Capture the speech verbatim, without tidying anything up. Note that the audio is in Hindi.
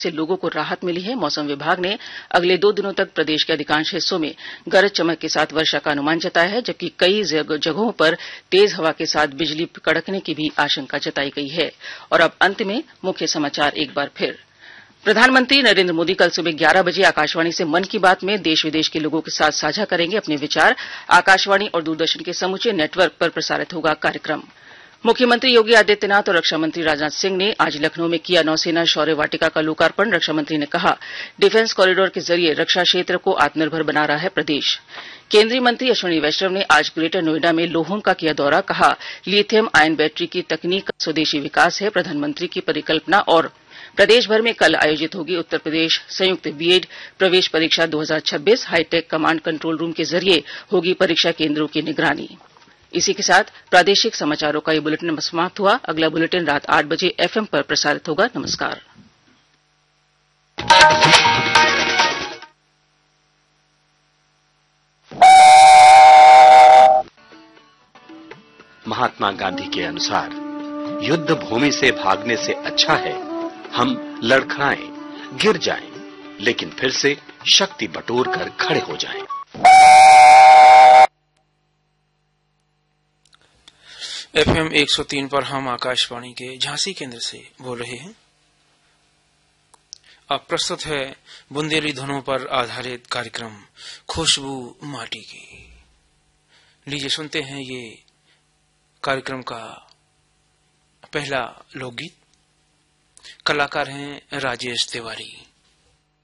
से लोगों को राहत मिली है। मौसम विभाग ने अगले दो दिनों तक प्रदेश के अधिकांश हिस्सों में गरज चमक के साथ वर्षा का अनुमान जताया है, जबकि कई जगहों पर तेज हवा के साथ बिजली कड़कने की भी आशंका जताई गई है। और अब अंत में मुख्य समाचार एक बार फिर। प्रधानमंत्री नरेंद्र मोदी कल सुबह ग्यारह बजे आकाशवाणी से मन की बात में देश विदेश के लोगों के साथ साझा करेंगे अपने विचार। आकाशवाणी और दूरदर्शन के समूचे नेटवर्क पर प्रसारित होगा कार्यक्रम। मुख्यमंत्री योगी आदित्यनाथ और रक्षा मंत्री राजनाथ सिंह ने आज लखनऊ में किया नौसेना शौर्य वाटिका का लोकार्पण। रक्षा मंत्री ने कहा, डिफेंस कॉरिडोर के जरिए रक्षा क्षेत्र को आत्मनिर्भर बना रहा है प्रदेश। केंद्रीय मंत्री अश्विनी वैष्णव ने आज ग्रेटर नोएडा में लोहम का किया दौरा। कहा, लिथियम आयन बैटरी की तकनीक का स्वदेशी विकास है प्रधानमंत्री की परिकल्पना। और प्रदेश भर में कल आयोजित होगी उत्तर प्रदेश संयुक्त बीएड प्रवेश परीक्षा दो हज़ार छब्बीस। हाईटेक कमांड कंट्रोल रूम के जरिए होगी परीक्षा केंद्रों की निगरानी। इसी के साथ प्रादेशिक समाचारों का ये बुलेटिन समाप्त हुआ। अगला बुलेटिन रात आठ बजे एफएम पर प्रसारित होगा। नमस्कार। महात्मा गांधी के अनुसार युद्ध भूमि से भागने से अच्छा है हम लड़खड़ाएं, गिर जाएं, लेकिन फिर से शक्ति बटोर कर खड़े हो जाएं। एफएम एक सौ तीन पर हम आकाशवाणी के झांसी केंद्र से बोल रहे हैं। अब प्रस्तुत है बुंदेली धुनों पर आधारित कार्यक्रम खुशबू माटी की। लीजिए सुनते हैं ये कार्यक्रम का पहला लोकगीत। कलाकार हैं राजेश तिवारी।